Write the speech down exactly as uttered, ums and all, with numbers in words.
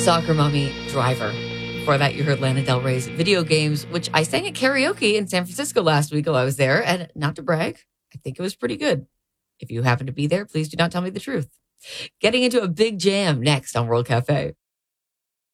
Soccer Mommy, Driver. Before that, you heard Lana Del Rey's Video Games, which I sang at karaoke in San Francisco last week while I was there. And not to brag, I think it was pretty good. If you happen to be there, please do not tell me the truth. Getting into a big jam next on World Cafe.